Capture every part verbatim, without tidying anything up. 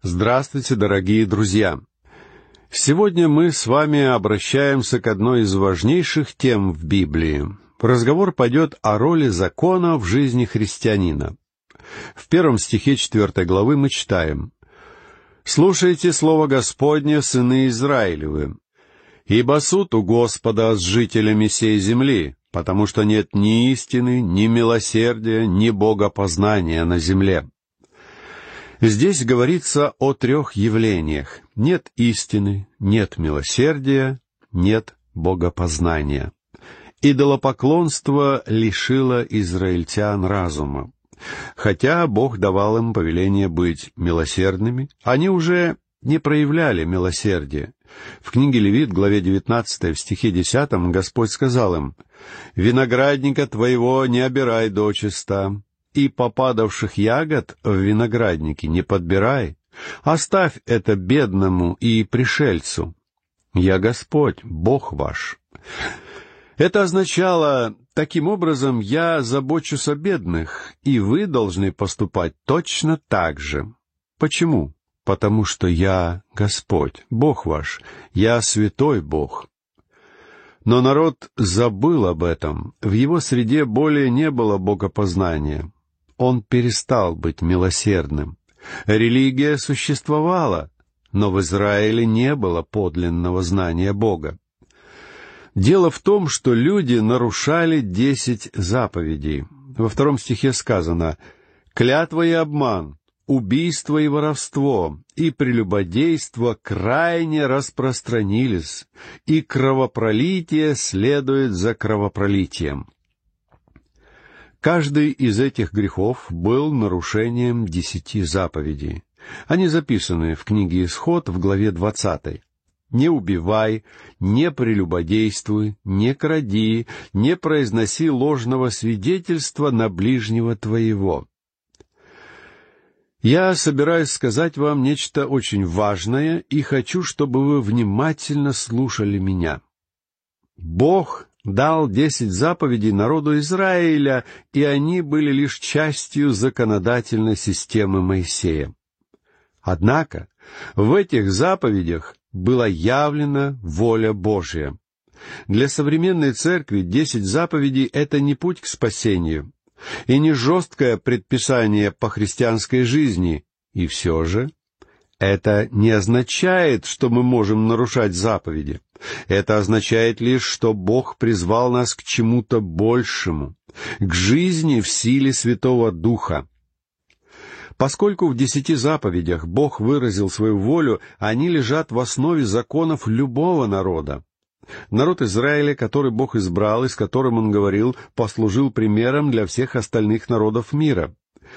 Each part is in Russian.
Здравствуйте, дорогие друзья! Сегодня мы с вами обращаемся к одной из важнейших тем в Библии. Разговор пойдет о роли закона в жизни христианина. В первом стихе четвертой главы мы читаем: «Слушайте слово Господне, сыны Израилевы, ибо суд у Господа с жителями сей земли, потому что нет ни истины, ни милосердия, ни богопознания на земле». Здесь говорится о трех явлениях: нет истины, нет милосердия, нет богопознания. Идолопоклонство лишило израильтян разума. Хотя Бог давал им повеление быть милосердными, они уже не проявляли милосердия. В книге Левит, главе девятнадцатой, в стихе десятом, Господь сказал им: «Виноградника твоего не обирай дочиста, и попадавших ягод в винограднике не подбирай. Оставь это бедному и пришельцу. Я Господь, Бог ваш». Это означало: таким образом, я забочусь о бедных, и вы должны поступать точно так же. Почему? Потому что я Господь, Бог ваш, я святой Бог. Но народ забыл об этом. В его среде более не было богопознания. Он перестал быть милосердным. Религия существовала, но в Израиле не было подлинного знания Бога. Дело в том, что люди нарушали десять заповедей. Во втором стихе сказано: «Клятва и обман, убийство и воровство, и прелюбодейство крайне распространились, и кровопролитие следует за кровопролитием». Каждый из этих грехов был нарушением десяти заповедей. Они записаны в книге Исход в главе двадцатой. «Не убивай, не прелюбодействуй, не кради, не произноси ложного свидетельства на ближнего твоего». Я собираюсь сказать вам нечто очень важное, и хочу, чтобы вы внимательно слушали меня. Бог дал десять заповедей народу Израиля, и они были лишь частью законодательной системы Моисея. Однако в этих заповедях была явлена воля Божья. Для современной церкви десять заповедей — это не путь к спасению, и не жесткое предписание по христианской жизни, и все же это не означает, что мы можем нарушать заповеди. Это означает лишь, что Бог призвал нас к чему-то большему, к жизни в силе Святого Духа. Поскольку в десяти заповедях Бог выразил свою волю, они лежат в основе законов любого народа. Народ Израиля, который Бог избрал и с которым Он говорил, послужил примером для всех остальных народов мира.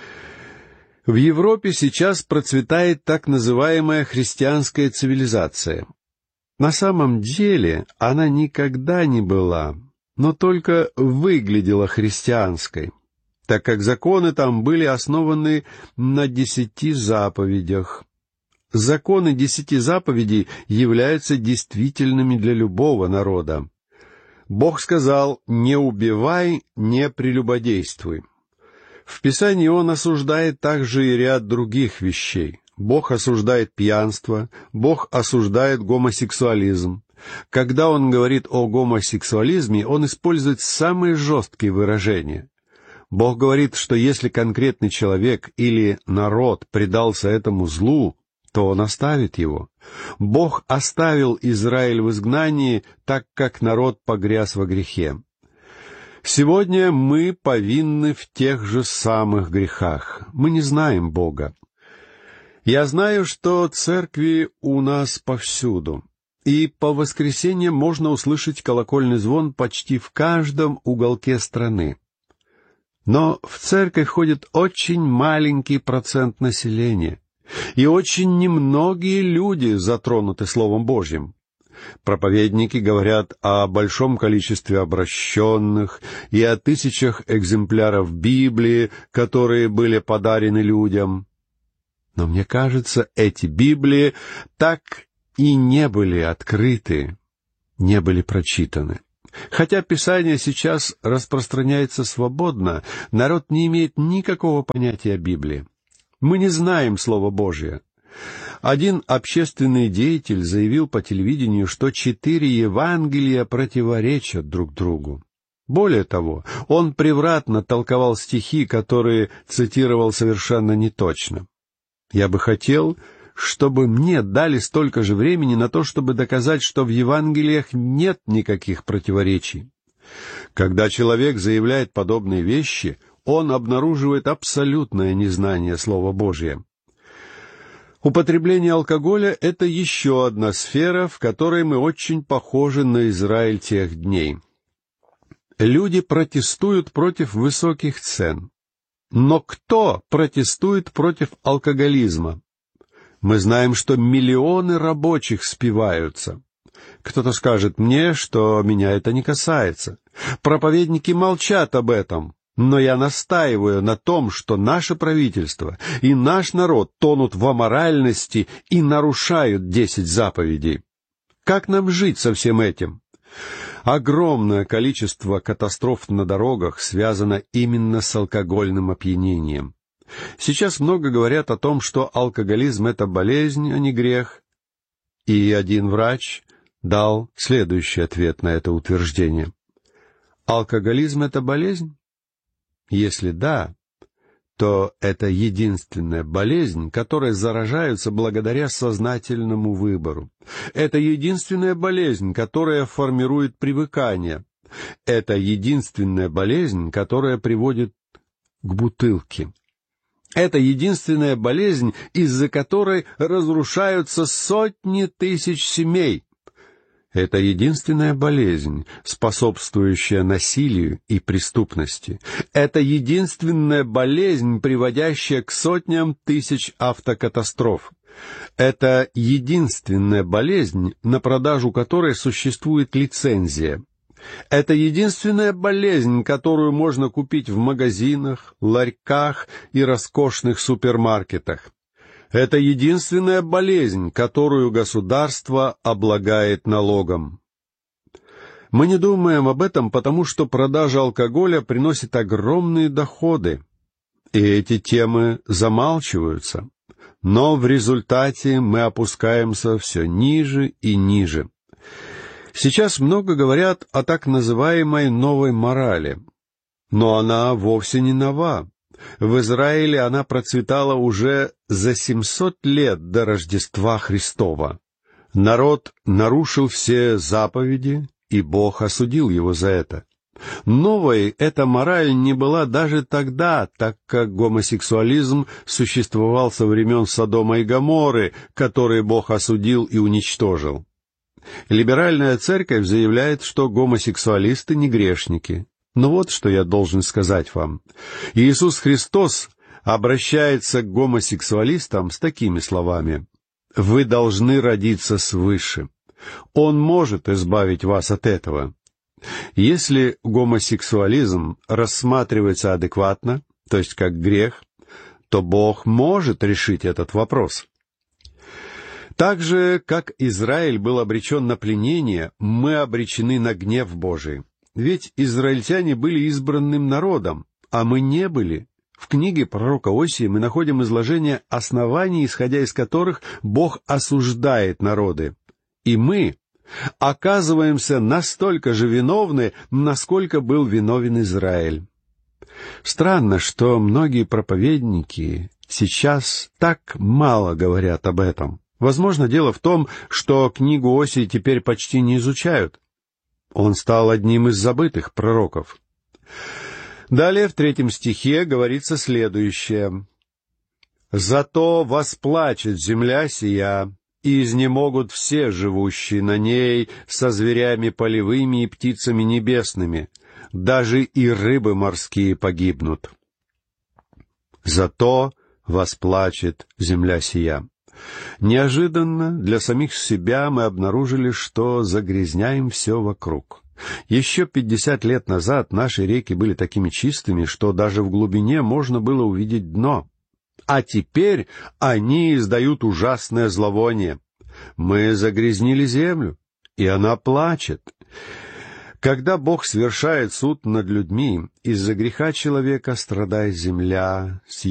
В Европе сейчас процветает так называемая христианская цивилизация. На самом деле она никогда не была, но только выглядела христианской, так как законы там были основаны на десяти заповедях. Законы десяти заповедей являются действительными для любого народа. Бог сказал: «Не убивай, не прелюбодействуй». В Писании Он осуждает также и ряд других вещей. Бог осуждает пьянство, Бог осуждает гомосексуализм. Когда Он говорит о гомосексуализме, Он использует самые жесткие выражения. Бог говорит, что если конкретный человек или народ предался этому злу, то Он оставит его. Бог оставил Израиль в изгнании, так как народ погряз во грехе. Сегодня мы повинны в тех же самых грехах. Мы не знаем Бога. Я знаю, что церкви у нас повсюду, и по воскресеньям можно услышать колокольный звон почти в каждом уголке страны. Но в церковь ходит очень маленький процент населения, и очень немногие люди затронуты Словом Божьим. Проповедники говорят о большом количестве обращенных и о тысячах экземпляров Библии, которые были подарены людям. Но мне кажется, эти Библии так и не были открыты, не были прочитаны. Хотя Писание сейчас распространяется свободно, народ не имеет никакого понятия о Библии. Мы не знаем Слова Божие. Один общественный деятель заявил по телевидению, что четыре Евангелия противоречат друг другу. Более того, он превратно толковал стихи, которые цитировал совершенно неточно. Я бы хотел, чтобы мне дали столько же времени на то, чтобы доказать, что в Евангелиях нет никаких противоречий. Когда человек заявляет подобные вещи, он обнаруживает абсолютное незнание Слова Божия. Употребление алкоголя — это еще одна сфера, в которой мы очень похожи на Израиль тех дней. Люди протестуют против высоких цен. Но кто протестует против алкоголизма? Мы знаем, что миллионы рабочих спиваются. Кто-то скажет мне, что меня это не касается. Проповедники молчат об этом. Но я настаиваю на том, что наше правительство и наш народ тонут в аморальности и нарушают десять заповедей. Как нам жить со всем этим? Огромное количество катастроф на дорогах связано именно с алкогольным опьянением. Сейчас много говорят о том, что алкоголизм — это болезнь, а не грех. И один врач дал следующий ответ на это утверждение. Алкоголизм — это болезнь? Если да, то это единственная болезнь, которой заражаются благодаря сознательному выбору. Это единственная болезнь, которая формирует привыкание. Это единственная болезнь, которая приводит к бутылке. Это единственная болезнь, из-за которой разрушаются сотни тысяч семей. Это единственная болезнь, способствующая насилию и преступности. Это единственная болезнь, приводящая к сотням тысяч автокатастроф. Это единственная болезнь, на продажу которой существует лицензия. Это единственная болезнь, которую можно купить в магазинах, ларьках и роскошных супермаркетах. Это единственная болезнь, которую государство облагает налогом. Мы не думаем об этом, потому что продажа алкоголя приносит огромные доходы, и эти темы замалчиваются. Но в результате мы опускаемся все ниже и ниже. Сейчас много говорят о так называемой новой морали, но она вовсе не нова. В Израиле она процветала уже за семьсот лет до Рождества Христова. Народ нарушил все заповеди, и Бог осудил его за это. Новой эта мораль не была даже тогда, так как гомосексуализм существовал со времен Содома и Гоморры, которые Бог осудил и уничтожил. Либеральная церковь заявляет, что гомосексуалисты не грешники. Но вот что я должен сказать вам. Иисус Христос обращается к гомосексуалистам с такими словами: «Вы должны родиться свыше. Он может избавить вас от этого». Если гомосексуализм рассматривается адекватно, то есть как грех, то Бог может решить этот вопрос. Так же, как Израиль был обречен на пленение, мы обречены на гнев Божий. Ведь израильтяне были избранным народом, а мы не были. В книге пророка Осии мы находим изложение оснований, исходя из которых Бог осуждает народы. И мы оказываемся настолько же виновны, насколько был виновен Израиль. Странно, что многие проповедники сейчас так мало говорят об этом. Возможно, дело в том, что книгу Осии теперь почти не изучают. Он стал одним из забытых пророков. Далее в третьем стихе говорится следующее: «Зато восплачет земля сия, и изнемогут все живущие на ней со зверями полевыми и птицами небесными, даже и рыбы морские погибнут. Зато восплачет земля сия». Неожиданно для самих себя мы обнаружили, что загрязняем все вокруг. Еще пятьдесят лет назад наши реки были такими чистыми, что даже в глубине можно было увидеть дно. А теперь они издают ужасное зловоние. Мы загрязнили землю, и она плачет. Когда Бог совершает суд над людьми, из-за греха человека страдает земля с